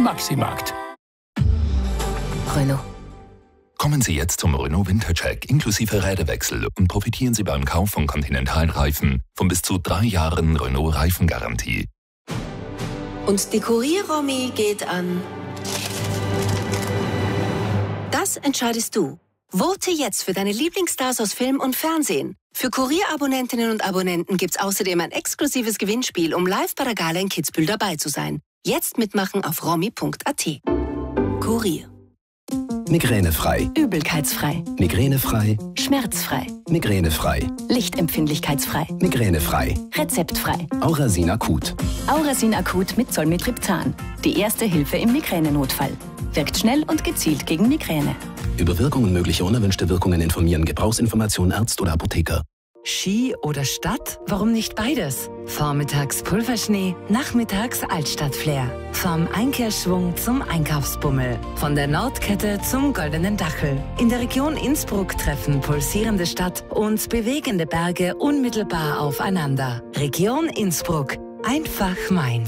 Maximarkt. Renault. Kommen Sie jetzt zum Renault Wintercheck inklusive Räderwechsel und profitieren Sie beim Kauf von Continental-Reifen von bis zu 3 Jahren Renault-Reifengarantie. Und die Kurier-Romy geht an... Das entscheidest du. Vote jetzt für deine Lieblingsstars aus Film und Fernsehen. Für Kurier-Abonnentinnen und Abonnenten gibt's außerdem ein exklusives Gewinnspiel, um live bei der Gala in Kitzbühel dabei zu sein. Jetzt mitmachen auf romy.at. Kurier. Migränefrei. Übelkeitsfrei. Migränefrei. Schmerzfrei. Migränefrei. Lichtempfindlichkeitsfrei. Migränefrei. Rezeptfrei. Aurasin Akut. Aurasin Akut mit Zolmitriptan. Die erste Hilfe im Migränenotfall. Wirkt schnell und gezielt gegen Migräne. Über Wirkung und mögliche unerwünschte Wirkungen informieren. Gebrauchsinformation Arzt oder Apotheker. Ski oder Stadt? Warum nicht beides? Vormittags Pulverschnee, nachmittags Altstadtflair. Vom Einkehrschwung zum Einkaufsbummel. Von der Nordkette zum Goldenen Dachel. In der Region Innsbruck treffen pulsierende Stadt und bewegende Berge unmittelbar aufeinander. Region Innsbruck. Einfach meins.